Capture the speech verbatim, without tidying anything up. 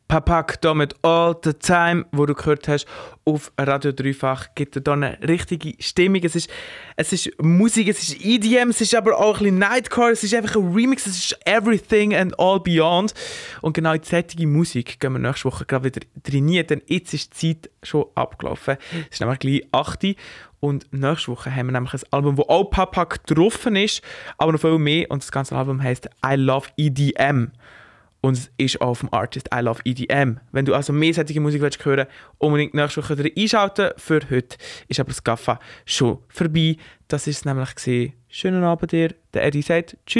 Papak hier mit All the Time, wo du gehört hast, auf Radio Dreifach, gibt dir da eine richtige Stimmung. Es ist, es ist Musik, es ist E D M, es ist aber auch ein bisschen Nightcore, es ist einfach ein Remix, es ist Everything and All Beyond. Und genau in diese Musik gehen wir nächste Woche gerade wieder trainieren, denn jetzt ist die Zeit schon abgelaufen. Es ist nämlich gleich acht Uhr. Und nächste Woche haben wir nämlich ein Album, wo auch Papak drauf ist, aber noch viel mehr. Und das ganze Album heisst I Love E D M. Und es ist auch vom Artist I Love E D M. Wenn du also mehr solche Musik willst hören, unbedingt nächste Woche wieder einschalten. Für heute ist aber das Gaffa schon vorbei. Das war es nämlich gewesen. Schönen Abend dir. Der Eddie sagt Tschüss.